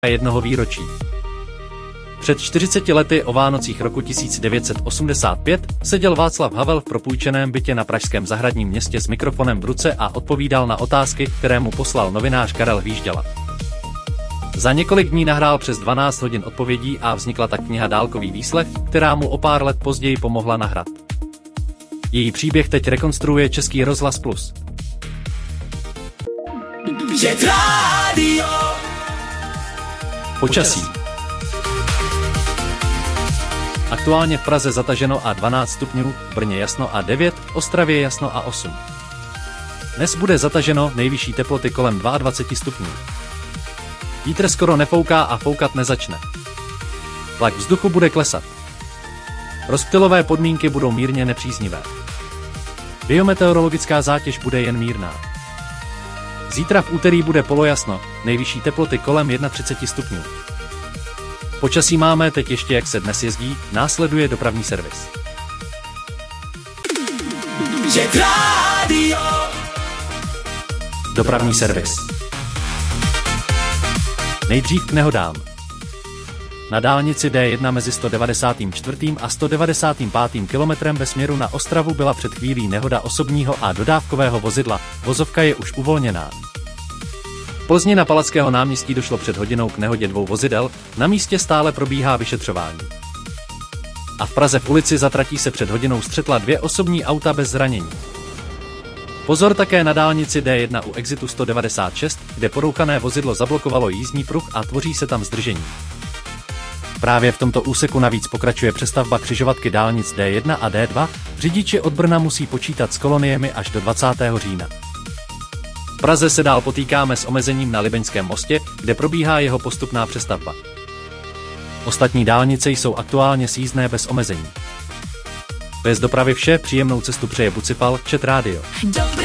jednoho výročí. Před 40 lety o Vánocích roku 1985 seděl Václav Havel v propůjčeném bytě na pražském Zahradním městě s mikrofonem v ruce a odpovídal na otázky, které mu poslal novinář Karel Hvížděla. Za několik dní nahrál přes 12 hodin odpovědí a vznikla tak kniha Dálkový výslech, která mu o pár let později pomohla nahrát. Její příběh teď rekonstruuje Český rozhlas Plus. Počasí. Aktuálně v Praze zataženo a 12 stupňů, v Brně jasno a 9, v Ostravě jasno a 8. Dnes bude zataženo, nejvyšší teploty kolem 22 stupňů. Vítr skoro nefouká a foukat nezačne. Tlak vzduchu bude klesat. Rozptylové podmínky budou mírně nepříznivé. Biometeorologická zátěž bude jen mírná. Zítra v úterý bude polojasno, nejvyšší teploty kolem 31 stupňů. Počasí máme teď ještě jak se dnes jezdí, následuje dopravní servis. Dopravní servis. Nejdřív k nehodám. Na dálnici D1 mezi 194. a 195. kilometrem ve směru na Ostravu byla před chvílí nehoda osobního a dodávkového vozidla, vozovka je už uvolněná. V Plzni na Palackého náměstí došlo před hodinou k nehodě dvou vozidel, na místě stále probíhá vyšetřování. A v Praze v ulici Za tratí se před hodinou střetla dvě osobní auta bez zranění. Pozor také na dálnici D1 u exitu 196, kde porouchané vozidlo zablokovalo jízdní pruh a tvoří se tam zdržení. Právě v tomto úseku navíc pokračuje přestavba křižovatky dálnic D1 a D2, řidiči od Brna musí počítat s koloniemi až do 20. října. V Praze se dál potýkáme s omezením na Libeňském mostě, kde probíhá jeho postupná přestavba. Ostatní dálnice jsou aktuálně sjízdné bez omezení. Bez dopravy vše, příjemnou cestu přeje Bucipal, Čet Radio.